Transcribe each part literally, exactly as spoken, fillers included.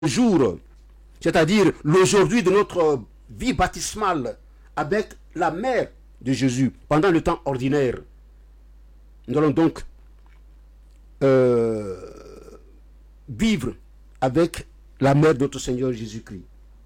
jour, c'est-à-dire l'aujourd'hui de notre vie baptismale avec la mère de Jésus pendant le temps ordinaire. Nous allons donc euh, vivre avec la mère de notre Seigneur Jésus-Christ.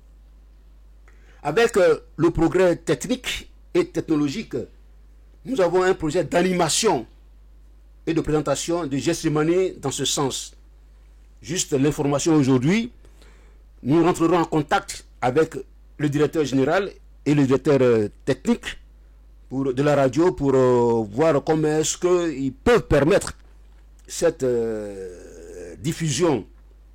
Avec euh, le progrès technique et technologique, nous avons un projet d'animation et de présentation de Gethsemane dans ce sens. Juste l'information aujourd'hui, nous rentrerons en contact avec le directeur général et le directeur euh, technique pour, de la radio pour euh, voir comment est-ce qu'ils peuvent permettre cette euh, diffusion.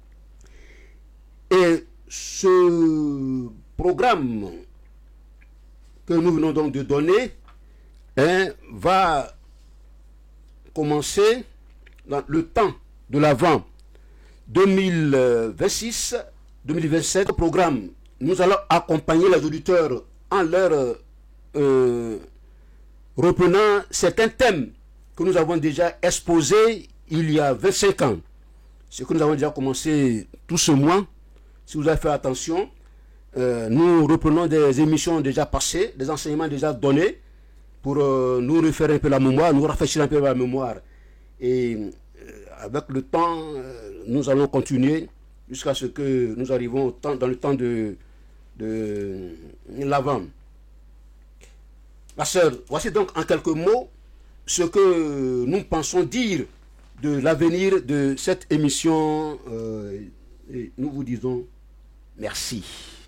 Et ce programme que nous venons donc de donner hein, va commencer dans le temps de l'Avent deux mille vingt-six deux mille vingt-sept. Le programme, nous allons accompagner les auditeurs en leur euh, reprenant certains thèmes que nous avons déjà exposés il y a vingt-cinq ans. Ce que nous avons déjà commencé tout ce mois. Si vous avez fait attention, euh, nous reprenons des émissions déjà passées, des enseignements déjà donnés pour euh, nous refaire un peu la mémoire, nous rafraîchir un peu la mémoire. Et euh, avec le temps, euh, nous allons continuer jusqu'à ce que nous arrivons au temps, dans le temps de, de l'Avent. Ma sœur, voici donc en quelques mots ce que nous pensons dire de l'avenir de cette émission. Euh, et nous vous disons merci.